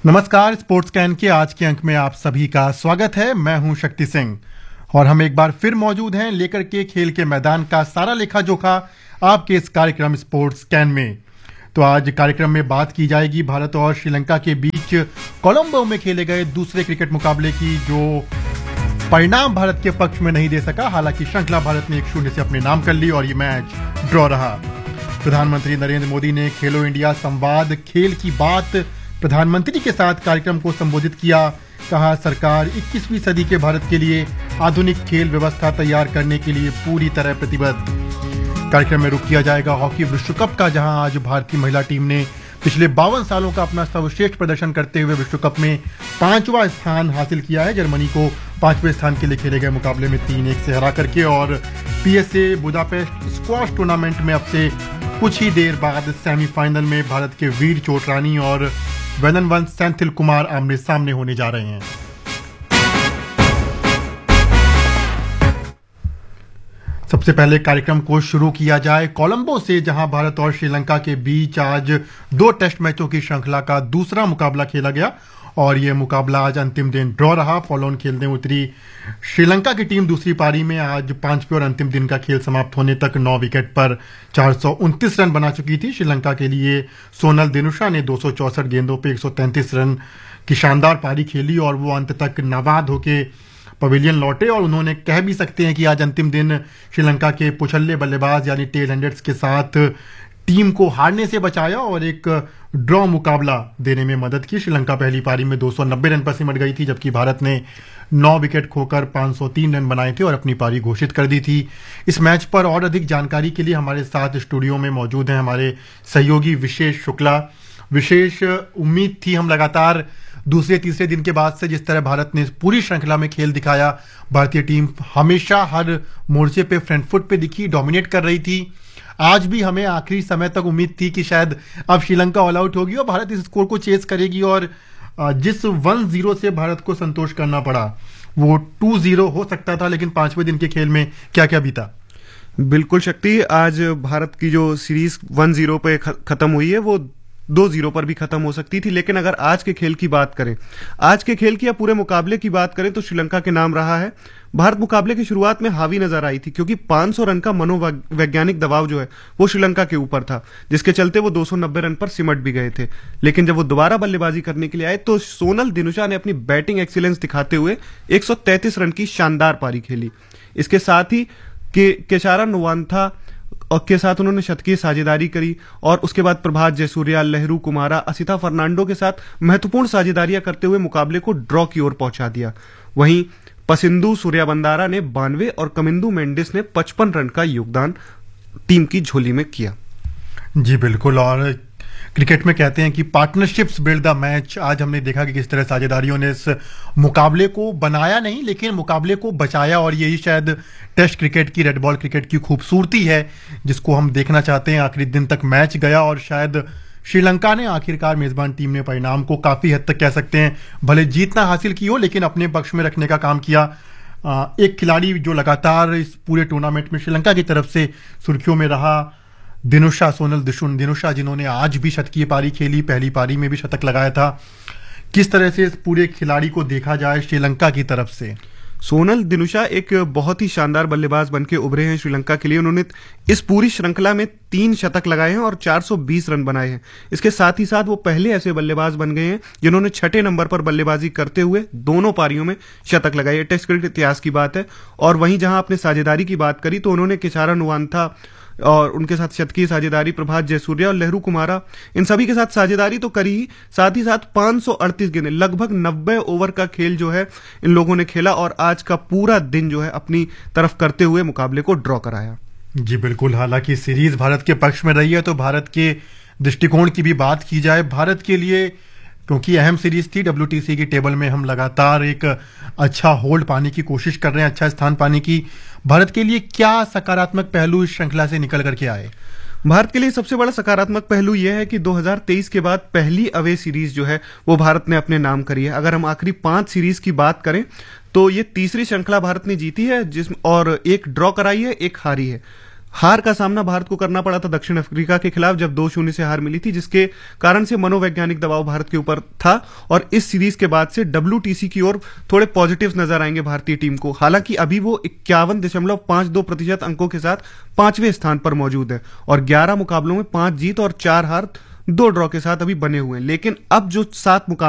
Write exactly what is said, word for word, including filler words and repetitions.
नमस्कार, sports can के आज के अंक में आप सभी का स्वागत है। मैं हूं शक्ति सिंह और हम एक बार फिर मौजूद हैं लेकर के खेल के मैदान का सारा लेखा जोखा आपके इस कार्यक्रम स्पोर्ट्स कैन में। तो आज कार्यक्रम में बात की जाएगी भारत और श्रीलंका के बीच कोलंबो में खेले गए दूसरे क्रिकेट मुकाबले की, जो परिणाम भारत के पक्ष में नहीं दे सका। हालांकि श्रृंखला भारत ने एक शून्य से अपने नाम कर ली और ये मैच ड्रॉ रहा। प्रधानमंत्री नरेंद्र मोदी ने खेलो इंडिया संवाद खेल की बात प्रधानमंत्री के साथ कार्यक्रम को संबोधित किया। कहा, सरकार इक्कीसवीं सदी के भारत के लिए आधुनिक खेल व्यवस्था तैयार करने के लिए पूरी तरह प्रतिबद्ध। कार्यक्रम में रुक किया जाएगा हॉकी विश्व कप का, जहां आज भारतीय महिला टीम ने पिछले बावन सालों का अपना सर्वश्रेष्ठ प्रदर्शन करते हुए विश्व कप में पांचवा स्थान हासिल किया है। जर्मनी को पांचवें स्थान के लिए खेले गए मुकाबले में तीन एक से हरा करके। और पीएसए बुदापेस्ट स्क्वॉश टूर्नामेंट में अब से कुछ ही देर बाद सेमीफाइनल में भारत के वीर चोटरानी और वेलनवंत सेंथिल कुमार आमने सामने होने जा रहे हैं। सबसे पहले कार्यक्रम को शुरू किया जाए कोलंबो से, जहां भारत और श्रीलंका के बीच आज दो टेस्ट मैचों की श्रृंखला का दूसरा मुकाबला खेला गया और यह मुकाबला आज अंतिम दिन ड्रॉ रहा। फॉलोऑन खेलने उतरी श्रीलंका की टीम दूसरी पारी में आज पांचवें और अंतिम दिन का खेल समाप्त होने तक नौ विकेट पर चार सौ उनतीस रन बना चुकी थी। श्रीलंका के लिए सोनल दिनुशा ने दो सौ चौसठ गेंदों पर एक सौ तैंतीस रन की शानदार पारी खेली और वो अंत तक नाबाद होके पवेलियन लौटे। और उन्होंने कह भी सकते हैं कि आज अंतिम दिन श्रीलंका के पुछल्ले बल्लेबाज यानी टेल हैंडर्स के साथ टीम को हारने से बचाया और एक ड्रॉ मुकाबला देने में मदद की। श्रीलंका पहली पारी में दो सौ नब्बे रन पर सिमट गई थी, जबकि भारत ने नौ विकेट खोकर पांच सौ तीन रन बनाए थे और अपनी पारी घोषित कर दी थी। इस मैच पर और अधिक जानकारी के लिए हमारे साथ स्टूडियो में मौजूद हैं हमारे सहयोगी विशेष शुक्ला। विशेष, उम्मीद थी हम लगातार दूसरे तीसरे दिन के बाद से जिस तरह भारत ने पूरी श्रृंखला में खेल दिखाया, भारतीय टीम हमेशा हर मोर्चे पे फ्रंट फुट पे दिखी, डोमिनेट कर रही थी। आज भी हमें आखिरी समय तक उम्मीद थी कि शायद अब श्रीलंका ऑल आउट होगी और भारत इस स्कोर को चेस करेगी और जिस वन जीरो से भारत को संतोष करना पड़ा वो टू जीरो हो सकता था। लेकिन पांचवें दिन के खेल में क्या क्या बीता? बिल्कुल शक्ति, आज भारत की जो सीरीज वन जीरो पे खत्म हुई है वो दो जीरो पर भी खत्म हो सकती थी। लेकिन अगर आज के खेल की बात करें, आज के खेल की या पूरे मुकाबले की बात करें तो श्रीलंका के नाम रहा है। भारत मुकाबले की शुरुआत में हावी नजर आई थी क्योंकि पांच सौ रन का मनोवैज्ञानिक दबाव जो है वो श्रीलंका के ऊपर था, जिसके चलते वो दो सौ नब्बे रन पर सिमट भी गए थे। लेकिन जब वो दोबारा बल्लेबाजी करने के लिए आए तो सोनल दिनुशा ने अपनी बैटिंग एक्सीलेंस दिखाते हुए एक सौ तैंतीस रन की शानदार पारी खेली। इसके साथ ही के केशारा नुवांथा और के साथ उन्होंने शतकीय साझेदारी करी और उसके बाद प्रभात जयसूर्या, लहरू कुमारा, असिता फर्नांडो के साथ महत्वपूर्ण साझेदारियां करते हुए मुकाबले को ड्रॉ की ओर पहुंचा दिया। वहीं पसिंदू सूर्यबंदारा ने बानवे और कमिंदू मेंडिस ने पचपन रन का योगदान टीम की झोली में किया। जी बिल्कुल, और क्रिकेट में कहते हैं कि पार्टनरशिप्स बिल्ड द मैच। आज हमने देखा कि किस तरह साझेदारियों ने इस मुकाबले को बनाया नहीं लेकिन मुकाबले को बचाया और यही शायद टेस्ट क्रिकेट की, रेड बॉल क्रिकेट की खूबसूरती है जिसको हम देखना चाहते हैं। आखिरी दिन तक मैच गया और शायद श्रीलंका ने आखिरकार मेजबान टीम ने परिणाम को काफी हद तक कह सकते हैं भले जीत ना हासिल की हो लेकिन अपने पक्ष में रखने का काम किया। एक खिलाड़ी जो लगातार इस पूरे टूर्नामेंट में श्रीलंका की तरफ से सुर्खियों में रहा, दिनुशा, सोनल दिशुन दिनुशा, जिन्होंने आज भी शतकीय पारी खेली, पहली पारी में भी शतक लगाया था। किस तरह से इस पूरे खिलाड़ी को देखा जाए श्रीलंका की तरफ से? सोनल दिनुशा एक बहुत ही शानदार बल्लेबाज बनके उभरे हैं श्रीलंका के लिए। उन्होंने इस पूरी श्रृंखला में तीन शतक लगाए हैं और चार सौ बीस रन बनाए हैं। इसके साथ ही साथ वो पहले ऐसे बल्लेबाज बन गए हैं जिन्होंने छठे नंबर पर बल्लेबाजी करते हुए दोनों पारियों में शतक लगाए। टेस्ट क्रिकेट इतिहास की बात है। और वहीं जहां आपने साझेदारी की बात करी तो उन्होंने केशारा नुवांथा और उनके साथ शतकीय साझेदारी, प्रभात जयसूर्या और लहरू कुमारा, इन सभी के साथ साझेदारी तो करी ही, साथ ही साथ पांच सौ अड़तीस गेंदें, लगभग नब्बे ओवर का खेल जो है इन लोगों ने खेला और आज का पूरा दिन जो है अपनी तरफ करते हुए मुकाबले को ड्रॉ कराया। जी बिल्कुल, हालांकि सीरीज भारत के पक्ष में रही है तो भारत के दृष्टिकोण की भी बात की जाए। भारत के लिए क्योंकि अहम सीरीज थी, डब्ल्यूटीसी की टेबल में हम लगातार एक अच्छा होल्ड पाने की कोशिश कर रहे हैं, अच्छा स्थान पाने की। भारत के लिए क्या सकारात्मक पहलू इस श्रृंखला से निकल करके आए? भारत के लिए सबसे बड़ा सकारात्मक पहलू यह है कि दो हज़ार तेईस के बाद पहली अवे सीरीज जो है वो भारत ने अपने नाम करी है। अगर हम आखिरी पांच सीरीज की बात करें तो ये तीसरी श्रृंखला भारत ने जीती है जिस और एक ड्रॉ कराई है, एक हारी है। हार का सामना भारत को करना पड़ा था दक्षिण अफ्रीका के खिलाफ, जब दो शून्य से हार मिली थी, जिसके कारण से मनोवैज्ञानिक दबाव भारत के ऊपर था। और इस सीरीज के बाद से डब्ल्यूटीसी की ओर थोड़े पॉजिटिव्स नजर आएंगे भारतीय टीम को। हालांकि अभी वो इक्यावन दशमलव पांच दो प्रतिशत अंकों के साथ पांचवें स्थान पर मौजूद है और ग्यारह मुकाबलों में पांच जीत और चार हार, दो ड्रॉ के साथ अभी बने हुए हैं। लेकिन अब जो सात मुकाबले